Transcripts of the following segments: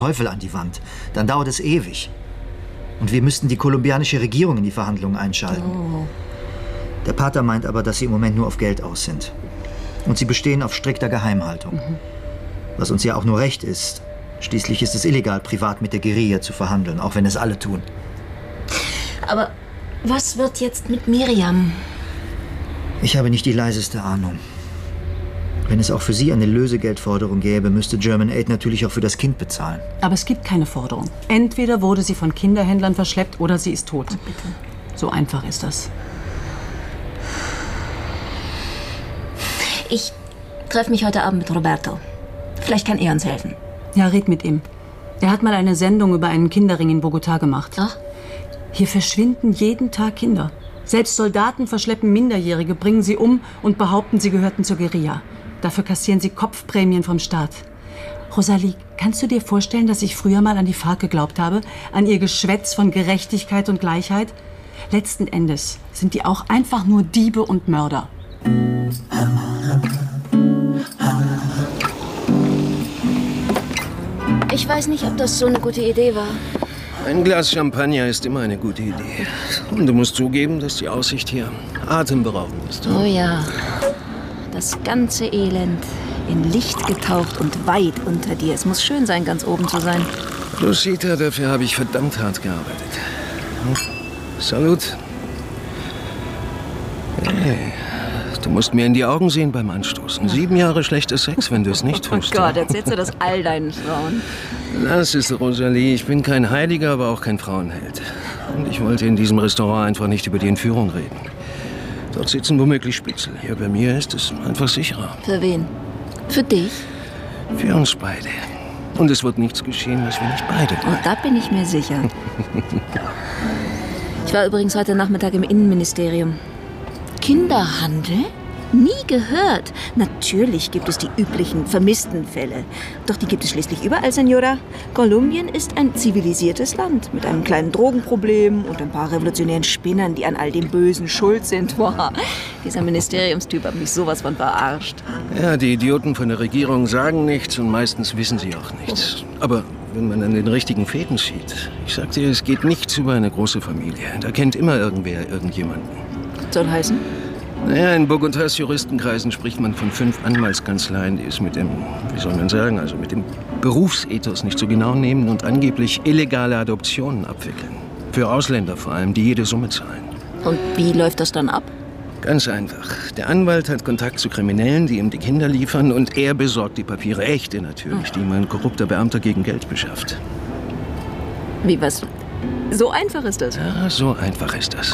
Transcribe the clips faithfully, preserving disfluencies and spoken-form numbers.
Teufel an die Wand. Dann dauert es ewig. Und wir müssten die kolumbianische Regierung in die Verhandlungen einschalten. Oh. Der Pater meint aber, dass sie im Moment nur auf Geld aus sind. Und sie bestehen auf strikter Geheimhaltung. Mhm. Was uns ja auch nur recht ist. Schließlich ist es illegal, privat mit der Guerilla zu verhandeln, auch wenn es alle tun. Aber was wird jetzt mit Miriam? Ich habe nicht die leiseste Ahnung. Wenn es auch für sie eine Lösegeldforderung gäbe, müsste German Aid natürlich auch für das Kind bezahlen. Aber es gibt keine Forderung. Entweder wurde sie von Kinderhändlern verschleppt oder sie ist tot. Oh, bitte. So einfach ist das. Ich treffe mich heute Abend mit Roberto. Vielleicht kann er uns helfen. Ja, red mit ihm. Er hat mal eine Sendung über einen Kinderring in Bogotá gemacht. Ach? Hier verschwinden jeden Tag Kinder. Selbst Soldaten verschleppen Minderjährige, bringen sie um und behaupten, sie gehörten zur Guerilla. Dafür kassieren sie Kopfprämien vom Staat. Rosalie, kannst du dir vorstellen, dass ich früher mal an die FARC geglaubt habe? An ihr Geschwätz von Gerechtigkeit und Gleichheit? Letzten Endes sind die auch einfach nur Diebe und Mörder. Ich weiß nicht, ob das so eine gute Idee war. Ein Glas Champagner ist immer eine gute Idee. Und du musst zugeben, dass die Aussicht hier atemberaubend ist. Oh ja. Das ganze Elend in Licht getaucht und weit unter dir. Es muss schön sein, ganz oben zu sein. Rosita, dafür habe ich verdammt hart gearbeitet. Salut. Hey, du musst mir in die Augen sehen beim Anstoßen. Sieben Jahre schlechter Sex, wenn du es nicht tust. Oh Gott, erzählst du das all deinen Frauen? Lass es, Rosalie. Ich bin kein Heiliger, aber auch kein Frauenheld. Und ich wollte in diesem Restaurant einfach nicht über die Entführung reden. Dort sitzen womöglich Spitzel. Hier bei mir ist es einfach sicherer. Für wen? Für dich? Für uns beide. Und es wird nichts geschehen, was wir nicht beide tun. Oh, da bin ich mir sicher. Ich war übrigens heute Nachmittag im Innenministerium. Kinderhandel? Nie gehört. Natürlich gibt es die üblichen vermissten Fälle. Doch die gibt es schließlich überall, Senora. Kolumbien ist ein zivilisiertes Land mit einem kleinen Drogenproblem und ein paar revolutionären Spinnern, die an all dem Bösen schuld sind. Boah, dieser Ministeriumstyp hat mich sowas von verarscht. Ja, die Idioten von der Regierung sagen nichts und meistens wissen sie auch nichts. Aber wenn man an den richtigen Fäden zieht, ich sag dir, es geht nichts über eine große Familie. Da kennt immer irgendwer irgendjemanden. Soll heißen? Naja, in Bogotas Juristenkreisen spricht man von fünf Anwaltskanzleien, die es mit dem, wie soll man sagen, also mit dem Berufsethos nicht so genau nehmen und angeblich illegale Adoptionen abwickeln. Für Ausländer vor allem, die jede Summe zahlen. Und wie läuft das dann ab? Ganz einfach. Der Anwalt hat Kontakt zu Kriminellen, die ihm die Kinder liefern, und er besorgt die Papiere, echte natürlich, die ihm ein korrupter Beamter gegen Geld beschafft. Wie, was? So einfach ist das? Ja, so einfach ist das.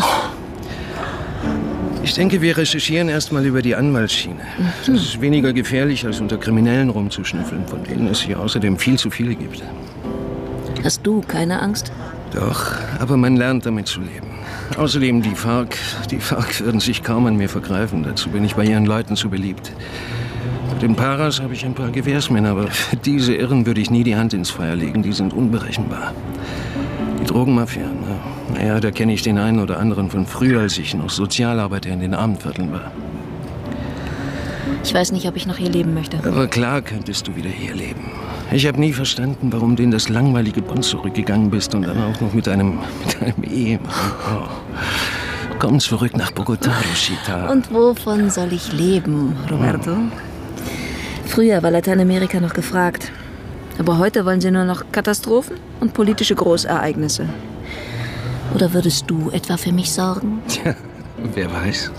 Ich denke, wir recherchieren erstmal über die Anwaltsschiene. Das ist weniger gefährlich, als unter Kriminellen rumzuschnüffeln, von denen es hier außerdem viel zu viele gibt. Hast du keine Angst? Doch, aber man lernt damit zu leben. Außerdem die FARC. Die FARC würden sich kaum an mir vergreifen. Dazu bin ich bei ihren Leuten zu beliebt. Bei den Paras habe ich ein paar Gewehrsmänner, aber für diese Irren würde ich nie die Hand ins Feuer legen. Die sind unberechenbar. Die Drogenmafia, na, naja, da kenne ich den einen oder anderen von früher, als ich noch Sozialarbeiter in den Abendvierteln war. Ich weiß nicht, ob ich noch hier leben möchte. Aber klar könntest du wieder hier leben. Ich habe nie verstanden, warum du in das langweilige Bonn zurückgegangen bist und dann auch noch mit einem, mit einem Ehemann. Oh. Komm zurück nach Bogotá, Rosita. Und wovon soll ich leben, Roberto? Hm. Früher war Lateinamerika noch gefragt. Aber heute wollen sie nur noch Katastrophen und politische Großereignisse. Oder würdest du etwa für mich sorgen? Tja, wer weiß.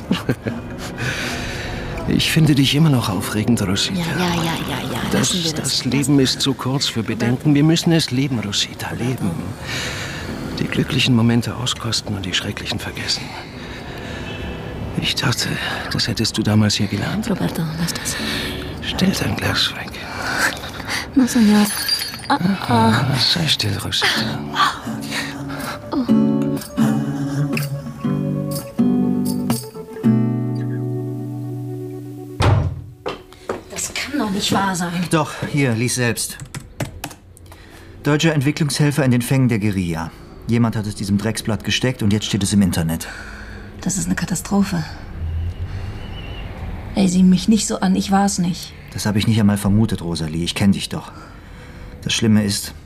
Ich finde dich immer noch aufregend, Rosita. Ja, ja, ja, ja, ja. Das, wir das. das Leben ist zu kurz für Bedenken. Wir müssen es leben, Rosita, leben. Die glücklichen Momente auskosten und die schrecklichen vergessen. Ich dachte, das hättest du damals hier gelernt. Roberto, lass das. Stell dein Glas weg. No, Senor. Ah, ah. Sei still, Rosita. Oh. Das kann doch nicht wahr sein. Doch, hier, lies selbst. Deutscher Entwicklungshelfer in den Fängen der Guerilla. Jemand hat es diesem Drecksblatt gesteckt und jetzt steht es im Internet. Das ist eine Katastrophe. Ey, sieh mich nicht so an, ich war's nicht. Das habe ich nicht einmal vermutet, Rosalie. Ich kenne dich doch. Das Schlimme ist,